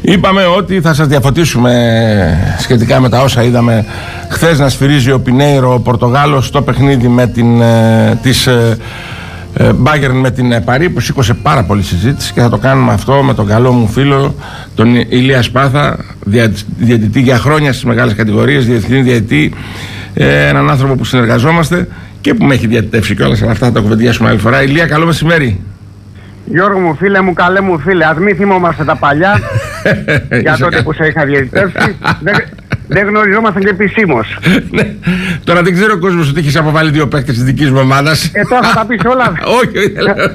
Είπαμε ότι θα σας διαφωτίσουμε σχετικά με τα όσα είδαμε χθες να σφυρίζει ο Πινέιρο, ο Πορτογάλος, στο παιχνίδι με της Bayern με την Παρί, που σήκωσε πάρα πολύ συζήτηση, και θα το κάνουμε αυτό με τον καλό μου φίλο τον Ηλία Σπάθα, διαιτητή για χρόνια στις μεγάλες κατηγορίες, διεθνή διαιτητή, έναν άνθρωπο που συνεργαζόμαστε και που με έχει διατητεύσει κιόλας, αλλά αυτά θα τα κουβεντιάσουμε άλλη φορά. Ηλία, καλό μεσημέρι. Γιώργο μου, φίλε μου, καλέ μου φίλε, ας μην θυμόμαστε τα παλιά για τότε που σε είχα διαιτητεύσει. Δεν γνωριζόμασταν και επισήμως. Τώρα δεν ξέρω ο κόσμος ότι έχεις αποβάλει 2 παίκτες της δικής μου ομάδας. Τώρα θα τα πεις όλα. Όχι.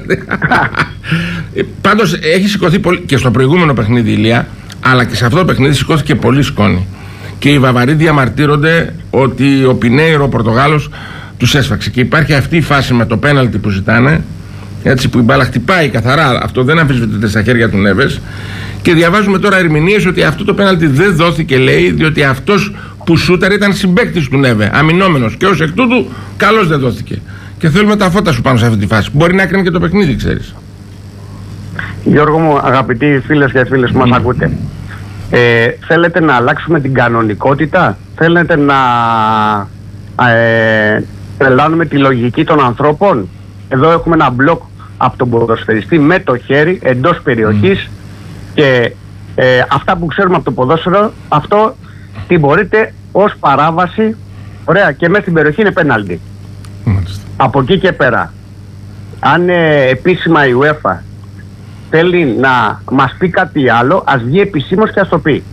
Πάντως έχει σηκωθεί πολύ και στο προηγούμενο παιχνίδι, Ηλία, αλλά και σε αυτό το παιχνίδι σηκώθηκε πολύ σκόνη. Και οι Βαβαροί διαμαρτύρονται ότι ο Πινέιρο, ο Πορτογάλος, τους έσφαξε. Και υπάρχει αυτή η φάση με το πέναλτι που ζητάνε, έτσι, που η μπάλα χτυπάει καθαρά, αυτό δεν αμφισβητείται, στα χέρια του Νέβες. Και διαβάζουμε τώρα ερμηνείες ότι αυτό το πέναλτι δεν δόθηκε, λέει, διότι αυτός που σούταρε ήταν συμπαίκτης του Νέβε, αμυνόμενος, και ως εκ τούτου καλώς δεν δόθηκε. Και θέλουμε τα φώτα σου πάνω σε αυτή τη φάση. Μπορεί να κρίνει και το παιχνίδι, ξέρεις. Γιώργο μου, αγαπητοί φίλες και φίλες που μας ακούτε, θέλετε να αλλάξουμε την κανονικότητα? Θέλετε να τρελάνουμε τη λογική των ανθρώπων? Εδώ έχουμε ένα μπλοκ από τον ποδοσφαιριστή με το χέρι εντός περιοχής και αυτά που ξέρουμε από το ποδόσφαιρο, αυτό τιμωρείται ως παράβαση, ωραία, και μέσα στην περιοχή είναι πέναλτι. Από εκεί και πέρα, αν επίσημα η UEFA θέλει να μας πει κάτι άλλο, ας βγει επισήμως και ας το πει.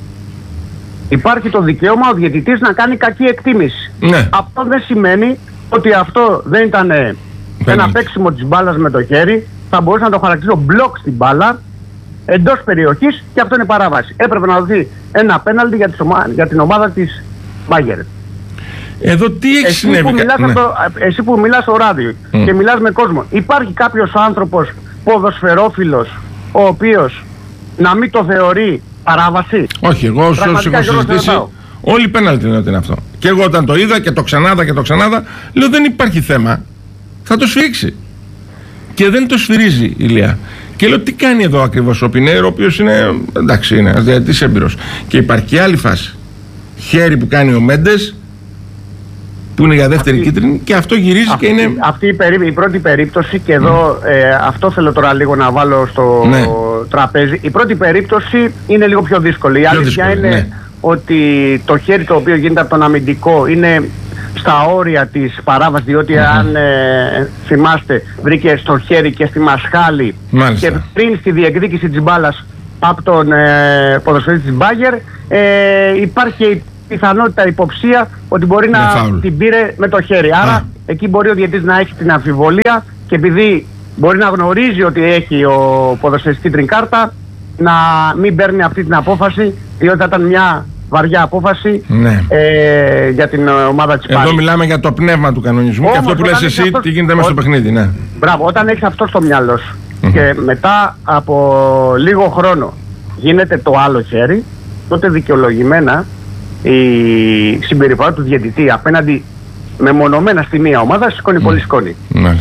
Υπάρχει το δικαίωμα ο διαιτητής να κάνει κακή εκτίμηση. Αυτό δεν σημαίνει ότι αυτό δεν ήταν ένα παίξιμο της μπάλας με το χέρι. Θα μπορούσα να το χαρακτηρίσω μπλοκ στην μπάλα εντός περιοχής και αυτό είναι παράβαση. Έπρεπε να δοθεί ένα πέναλτι για την ομάδα της Bayern. Εδώ τι έχει συνέβη? Εσύ που μιλάς στο ράδιο και μιλάς με κόσμο, υπάρχει κάποιος άνθρωπος ποδοσφαιρόφιλος ο οποίος να μην το θεωρεί παράβαση? Όχι, εγώ όσο έχω συζητήσει, όλοι πέναλτι είναι ότι είναι αυτό. Και εγώ όταν το είδα και το ξανάδα και το ξανάδα, λέω δεν υπάρχει θέμα. Θα το σφυρίξει. Και δεν το σφυρίζει, Ηλία. Και λέω τι κάνει εδώ ακριβώς ο Πινέιρο, ο οποίος είναι, εντάξει, είναι ένας διαιτητής έμπειρος. Και υπάρχει και άλλη φάση. Χέρι που κάνει ο Μέντες, που είναι για δεύτερη κίτρινη, και αυτό γυρίζει και είναι. Αυτή η πρώτη περίπτωση, και εδώ αυτό θέλω τώρα λίγο να βάλω στο τραπέζι. Η πρώτη περίπτωση είναι λίγο πιο δύσκολη. Η αλήθεια είναι ότι το χέρι το οποίο γίνεται από τον αμυντικό είναι στα όρια της παράβασης, διότι αν θυμάστε, βρήκε στο χέρι και στη μασχάλη. Και πριν στη διεκδίκηση της μπάλας από τον ποδοσφαιριστή της Bayern, υπάρχει και η πιθανότητα, υποψία ότι μπορεί να την πήρε με το χέρι. Άρα εκεί μπορεί ο διαιτητής να έχει την αμφιβολία, και επειδή μπορεί να γνωρίζει ότι έχει ο ποδοσφαιριστής κίτρινη κάρτα, να μην παίρνει αυτή την απόφαση, διότι θα ήταν μια βαριά απόφαση για την ομάδα της Πάρη. Εδώ μιλάμε για το πνεύμα του κανονισμού. Όμως, και αυτό που λες εσύ, τι γίνεται μέσα στο παιχνίδι. Ναι. Μπράβο, όταν έχεις αυτό στο μυαλό σου και μετά από λίγο χρόνο γίνεται το άλλο χέρι, τότε δικαιολογημένα η συμπεριφορά του διαιτητή απέναντι μεμονωμένα στη μία ομάδα σηκώνει πολύ σκόνη.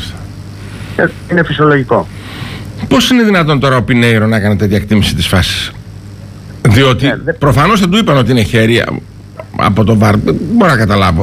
Είναι φυσιολογικό. Πώς είναι δυνατόν τώρα ο Πινέιρο να κάνει τέτοια εκτίμηση της φάσης? Διότι προφανώς θα του είπαν ότι είναι χέρι από τον ΒΑΡ. Μπορώ να καταλάβω.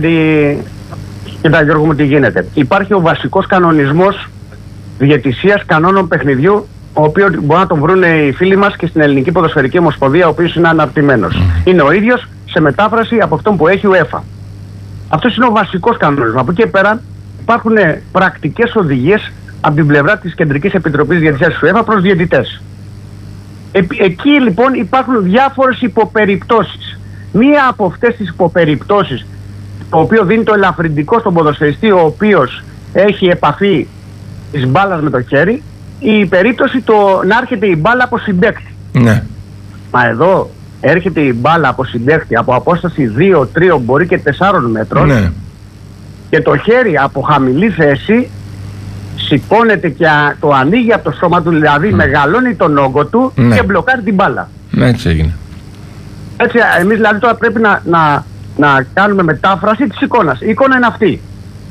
Κοιτάξτε Γιώργο μου, τι γίνεται. Υπάρχει ο βασικός κανονισμός διαιτησίας κανόνων παιχνιδιού, ο οποίος μπορεί να τον βρουν οι φίλοι μας και στην Ελληνική Ποδοσφαιρική Ομοσπονδία, ο οποίος είναι αναρτημένος. Είναι ο ίδιος σε μετάφραση από αυτόν που έχει η UEFA. Αυτός είναι ο βασικός κανονισμός. Από εκεί πέρα υπάρχουν πρακτικές οδηγίες από την πλευρά της Κεντρικής Επιτροπής Διαιτησίας της UEFA προς διαιτητές. Εκεί λοιπόν υπάρχουν διάφορες υποπεριπτώσεις. Μία από αυτές τις υποπεριπτώσεις, το οποίο δίνει το ελαφρυντικό στον ποδοσφαιριστή ο οποίος έχει επαφή της μπάλας με το χέρι, η περίπτωση να έρχεται η μπάλα από συμπαίκτη. Ναι. Μα εδώ έρχεται η μπάλα από συμπαίκτη από απόσταση 2, 3, μπορεί και 4 μέτρων, και το χέρι από χαμηλή θέση σηκώνεται και το ανοίγει από το σώμα του, δηλαδή μεγαλώνει τον όγκο του και μπλοκάρει την μπάλα. Έτσι έγινε. Έτσι, εμείς δηλαδή τώρα πρέπει να κάνουμε μετάφραση της εικόνας. Η εικόνα είναι αυτή.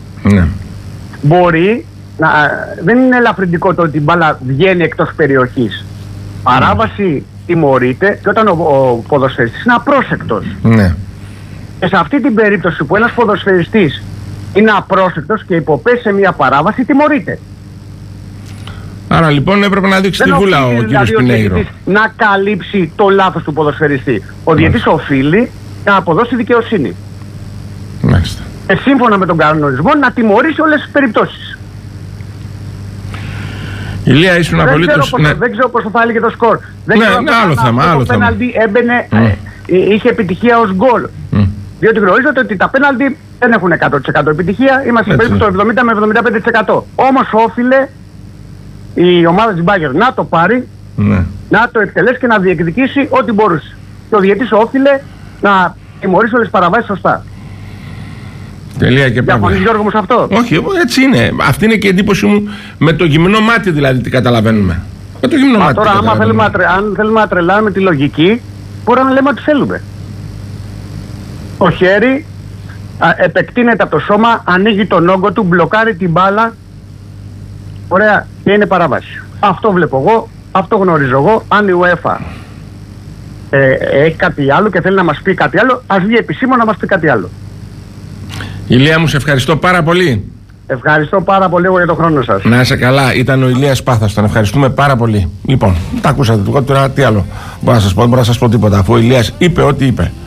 Μπορεί δεν είναι ελαφρυντικό το ότι η μπάλα βγαίνει εκτός περιοχής. Παράβαση τιμωρείται και όταν ο ποδοσφαιριστής είναι απρόσεκτος. Ναι. Και σε αυτή την περίπτωση που ένας ποδοσφαιριστής είναι απρόσεκτος και υποπέσει σε μια παράβαση, τιμωρείται. Άρα λοιπόν έπρεπε να δείξει τη βούλα ο κύριος Πινέιρο. Να καλύψει το λάθος του ποδοσφαιριστή. Ο διαιτητής οφείλει να αποδώσει δικαιοσύνη. Μάλιστα. Και σύμφωνα με τον κανονισμό να τιμωρήσει όλες τις περιπτώσεις. Ηλία, ήσουν απολύτως... Δεν ξέρω πώς θα έλεγε το σκορ. Ναι, άλλο θέμα. Το πέναλτι έμπαινε, είχε επιτυχία ως γκολ. Διότι γνωρίζετε ότι τα πέναλτι δεν έχουν 100% επιτυχία. Είμαστε περίπου το 70 με 75%. Όμως όφιλε η ομάδα της Bayern να το πάρει, να το εκτελέσει και να διεκδικήσει ό,τι μπορούσε. Και ο διαιτής όφιλε να τιμωρήσει όλες τις παραβάσεις σωστά. Τελεία και διαφωνείς, Γιώργο μου, σε αυτό? Όχι, έτσι είναι. Αυτή είναι και η εντύπωση μου με το γυμνό μάτι, δηλαδή τι καταλαβαίνουμε. Με το γυμνό μάτι. Τώρα, αν θέλουμε να τρελάμε τη λογική, μπορούμε να λέμε ότι θέλουμε. Το χέρι επεκτείνεται από το σώμα, ανοίγει τον όγκο του, μπλοκάρει την μπάλα. Ωραία, και είναι παράβαση. Αυτό βλέπω εγώ, αυτό γνωρίζω εγώ. Αν η UEFA έχει κάτι άλλο και θέλει να μας πει κάτι άλλο, ας βγει επισήμως να μας πει κάτι άλλο. Ηλία μου, σε ευχαριστώ πάρα πολύ. Ευχαριστώ πάρα πολύ εγώ για τον χρόνο σας. Να είσαι καλά, ήταν ο Ηλίας Πάθας, τον ευχαριστούμε πάρα πολύ. Λοιπόν, τα ακούσατε, τώρα τι άλλο μπορώ να σας πω, δεν μπορώ να σας πω τίποτα, αφού ο Ηλίας είπε ό,τι είπε.